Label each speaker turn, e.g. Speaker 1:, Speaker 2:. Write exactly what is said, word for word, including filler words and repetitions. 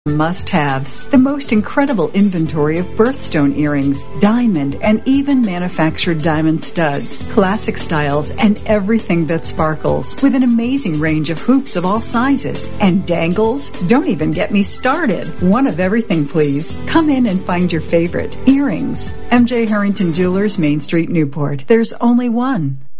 Speaker 1: Must-haves. The most incredible inventory of birthstone earrings, diamond, and even manufactured diamond studs, classic styles, and everything that sparkles, with an amazing range of hoops of all sizes. And dangles? Don't even get me started. One of everything, please. Come in and find your favorite. Earrings. M J Harrington Jewelers, Main Street, Newport. There's only one.